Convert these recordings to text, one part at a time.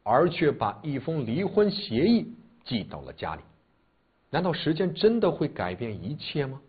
而却把一封离婚协议寄到了家里。难道时间真的会改变一切吗？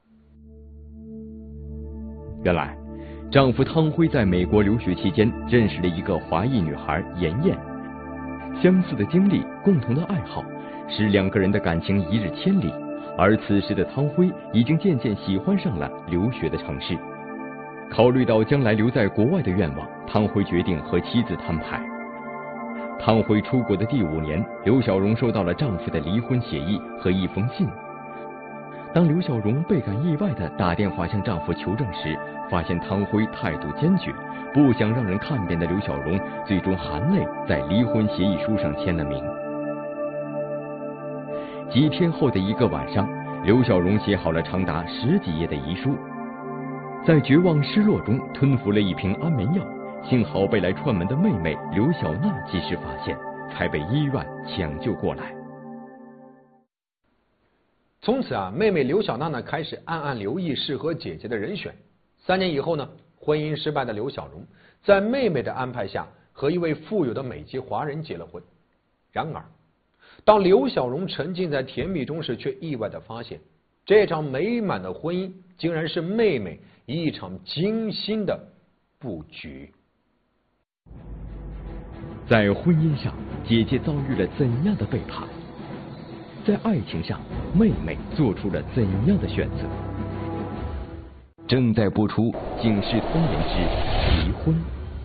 原来，丈夫汤辉在美国留学期间认识了一个华裔女孩妍妍，相似的经历、共同的爱好，使两个人的感情一日千里。而此时的汤辉已经渐渐喜欢上了留学的城市。考虑到将来留在国外的愿望，汤辉决定和妻子摊牌。汤辉出国的第5年，刘小荣收到了丈夫的离婚协议和一封信。当刘小荣倍感意外地打电话向丈夫求证时，发现汤辉态度坚决，不想让人看扁的刘小荣最终含泪在离婚协议书上签了名。几天后的一个晚上，刘小荣写好了长达10几页的遗书，在绝望失落中吞服了一瓶安眠药，幸好被来串门的妹妹刘小娜及时发现，才被医院抢救过来。 从此妹妹刘小娜呢开始暗暗留意适合姐姐的人选。3年以后呢，婚姻失败的刘小荣在妹妹的安排下和一位富有的美籍华人结了婚。然而，当刘小荣沉浸在甜蜜中时，却意外地发现，这场美满的婚姻竟然是妹妹一场精心的布局。 在婚姻上，姐姐遭遇了怎样的背叛？在爱情上，妹妹做出了怎样的选择？正在播出《警世通言之离婚》。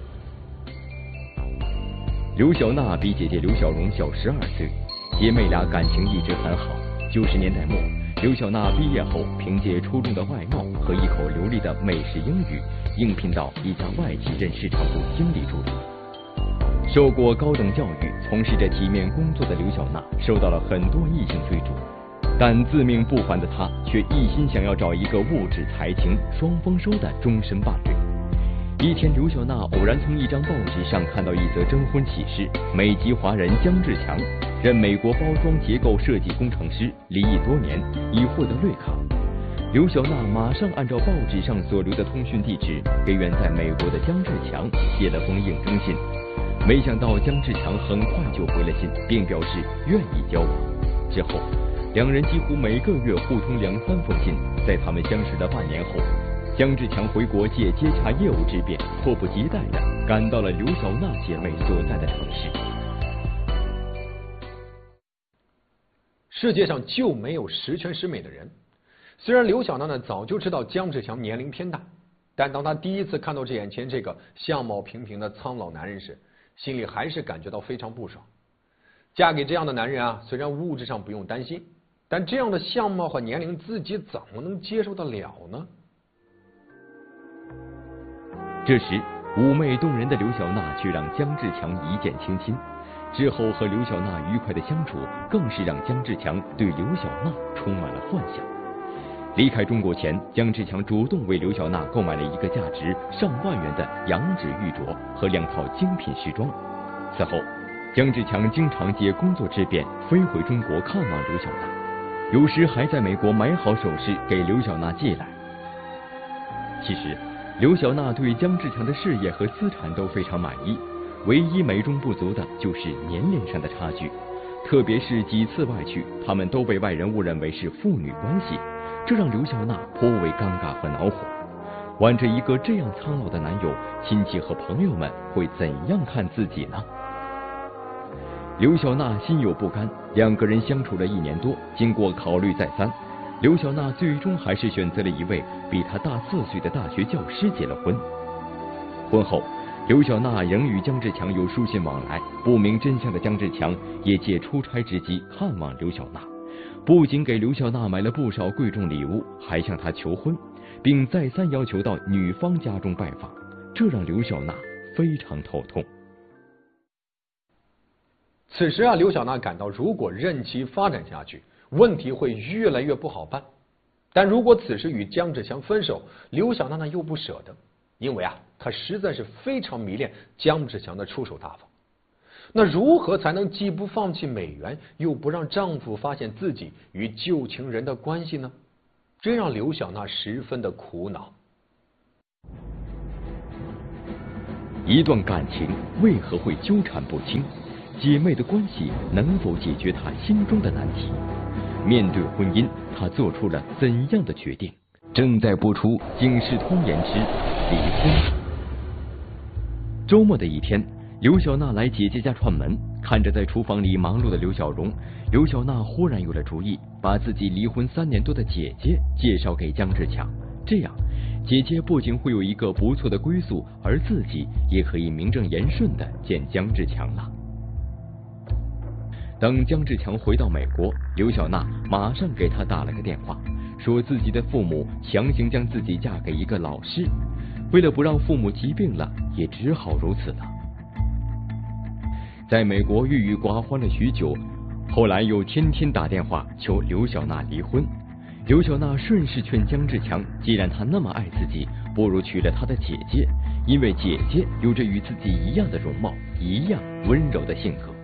刘小娜比姐姐刘小荣小12岁，姐妹俩感情一直很好。90年代末，刘小娜毕业后，凭借出众的外貌和一口流利的美式英语，应聘到一家外企任市场部经理助理。受过高等教育、从事着体面工作的刘小娜受到了很多异性追逐，但自命不凡的她却一心想要找一个物质财情双丰收的终身伴侣。一天，刘小娜偶然从一张报纸上看到一则征婚启事，美籍华人姜志强任美国包装结构设计工程师，离异多年，已获得绿卡。刘小娜马上按照报纸上所留的通讯地址，给远在美国的姜志强写了封应征信。没想到姜志强很快就回了信，并表示愿意交往。之后，两人几乎每个月互通2、3封信。在他们相识了半年后，姜志强回国借接洽业务之便，迫不及待地赶到了刘小娜姐妹所在的城市。 世界上就没有十全十美的人。虽然刘小娜呢早就知道姜志强年龄偏大，但当她第一次看到眼前这个相貌平平的苍老男人时，心里还是感觉到非常不爽。嫁给这样的男人虽然物质上不用担心，但这样的相貌和年龄，自己怎么能接受得了呢？ 这时，妩媚动人的刘小娜却让姜志强一见倾心。之后和刘小娜愉快的相处，更是让姜志强对刘小娜充满了幻想。离开中国前，姜志强主动为刘小娜购买了一个价值上万元的羊脂玉镯和2套精品时装。此后，姜志强经常借工作之便飞回中国看望刘小娜，有时还在美国买好首饰给刘小娜寄来。其实，刘小娜对姜志强的事业和资产都非常满意，唯一美中不足的就是年龄上的差距。特别是几次外去，他们都被外人误认为是父女关系，这让刘小娜颇为尴尬和恼火。挽着一个这样苍老的男友，亲戚和朋友们会怎样看自己呢？刘小娜心有不甘，2个人相处了1年多，经过考虑再三，刘小娜最终还是选择了一位比她大4岁的大学教师结了婚。婚后，刘小娜仍与姜志强有书信往来，不明真相的姜志强也借出差之机看望刘小娜，不仅给刘小娜买了不少贵重礼物，还向她求婚，并再三要求到女方家中拜访，这让刘小娜非常头痛。 此时刘小娜感到，如果任其发展下去，问题会越来越不好办。但如果此时与姜志强分手，刘小娜呢又不舍得，因为她实在是非常迷恋姜志强的出手大方。那如何才能既不放弃美元，又不让丈夫发现自己与旧情人的关系呢？这让刘小娜十分的苦恼。 一段感情为何会纠缠不清？ 姐妹的关系能否解决她心中的难题？面对婚姻，她做出了怎样的决定？正在播出《警世通言之离婚》。周末的一天，刘小娜来姐姐家串门，看着在厨房里忙碌的刘小荣，刘小娜忽然有了主意，把自己离婚3年多的姐姐介绍给姜志强，这样姐姐不仅会有一个不错的归宿，而自己也可以名正言顺地见姜志强了。等姜志强回到美国，刘小娜马上给他打了个电话，说自己的父母强行将自己嫁给一个老师，为了不让父母疾病了，也只好如此了。在美国郁郁寡欢了许久，后来又天天打电话求刘小娜离婚。刘小娜顺势劝姜志强，既然他那么爱自己，不如娶了他的姐姐，因为姐姐有着与自己一样的容貌，一样温柔的性格。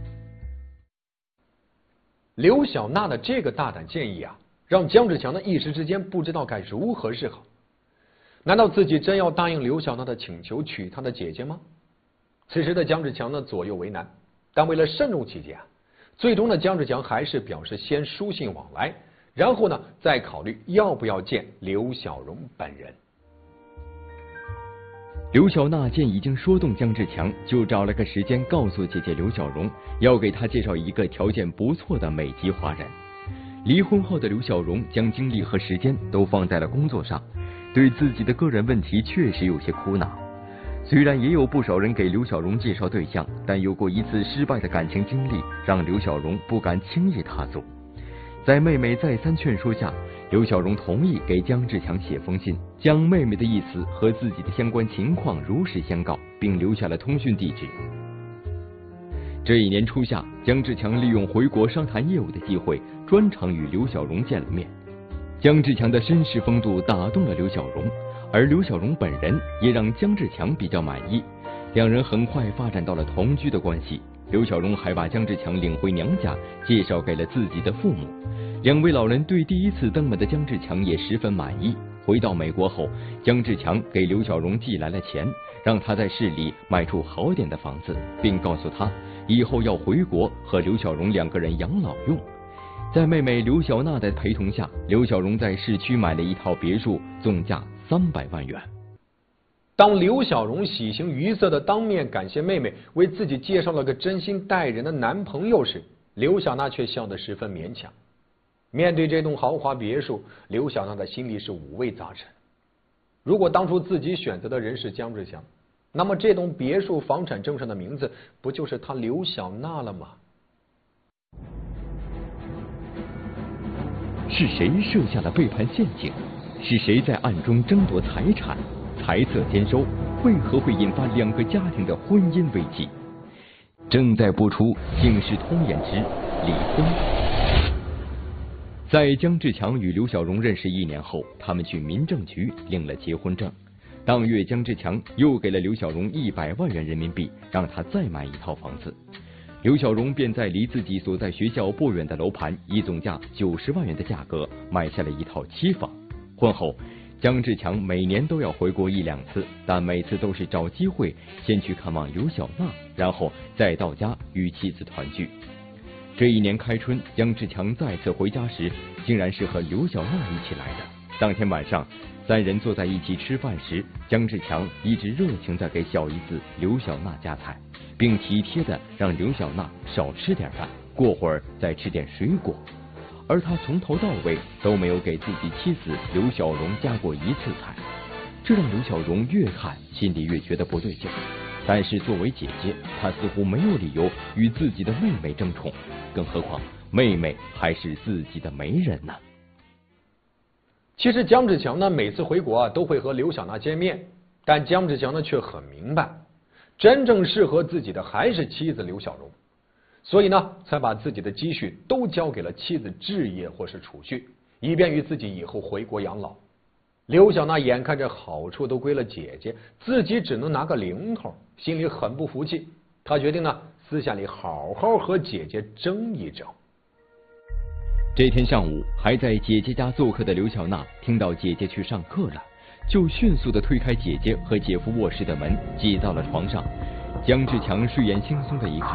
刘小娜的这个大胆建议啊，让姜志强呢一时之间不知道该如何是好。难道自己真要答应刘小娜的请求，娶她的姐姐吗？此时的姜志强呢左右为难，但为了慎重起见啊，最终呢姜志强还是表示先书信往来，然后呢再考虑要不要见刘小荣本人。 刘小娜见已经说动姜志强，就找了个时间告诉姐姐刘小荣，要给她介绍一个条件不错的美籍华人。离婚后的刘小荣将精力和时间都放在了工作上，对自己的个人问题确实有些苦恼。虽然也有不少人给刘小荣介绍对象，但有过一次失败的感情经历，让刘小荣不敢轻易踏足。在妹妹再三劝说下，刘小荣同意给姜志强写封信，将妹妹的意思和自己的相关情况如实相告，并留下了通讯地址。这一年初夏，姜志强利用回国商谈业务的机会，专程与刘小荣见了面。姜志强的绅士风度打动了刘小荣，而刘小荣本人也让姜志强比较满意，两人很快发展到了同居的关系。刘小荣还把姜志强领回娘家，介绍给了自己的父母。两位老人对第一次登门的姜志强也十分满意。回到美国后，姜志强给刘小荣寄来了钱，让他在市里买处好点的房子，并告诉他以后要回国和刘小荣2个人养老用。在妹妹刘小娜的陪同下，刘小荣在市区买了一套别墅，总价300万元。 当刘小荣喜形于色的当面感谢妹妹为自己介绍了个真心待人的男朋友时，刘小娜却笑得十分勉强。面对这栋豪华别墅，刘小娜的心里是五味杂陈。如果当初自己选择的人是姜志强，那么这栋别墅房产证上的名字不就是她刘小娜了吗？ 是谁设下了背叛陷阱？是谁在暗中争夺财产？财色兼收，为何会引发2个家庭的婚姻危机？正在播出《警世通言之离婚》。在姜志强与刘小荣认识1年后，他们去民政局领了结婚证。当月，姜志强又给了刘小荣100万元人民币，让他再买一套房子。刘小荣便在离自己所在学校不远的楼盘，以总价90万元的价格买下了一套期房。婚后，姜志强每年都要回国1、2次，但每次都是找机会先去看望刘小娜，然后再到家与妻子团聚。这一年开春，姜志强再次回家时，竟然是和刘小娜一起来的。当天晚上，3人坐在一起吃饭时，姜志强一直热情地给小姨子刘小娜夹菜，并体贴地让刘小娜少吃点饭，过会儿再吃点水果。而他从头到尾都没有给自己妻子刘小荣夹过1次菜，这让刘小荣越看心里越觉得不对劲。但是作为姐姐，她似乎没有理由与自己的妹妹争宠，更何况妹妹还是自己的媒人呢。 其实姜志强呢每次回国都会和刘小娜见面，但姜志强呢却很明白，真正适合自己的还是妻子刘小荣，所以呢才把自己的积蓄都交给了妻子置业或是储蓄，以便于自己以后回国养老。刘小娜眼看着好处都归了姐姐，自己只能拿个零头，心里很不服气。她决定呢私下里好好和姐姐争一争。 这天上午，还在姐姐家做客的刘小娜听到姐姐去上课了，就迅速地推开姐姐和姐夫卧室的门，挤到了床上。姜志强睡眼惺忪的一看，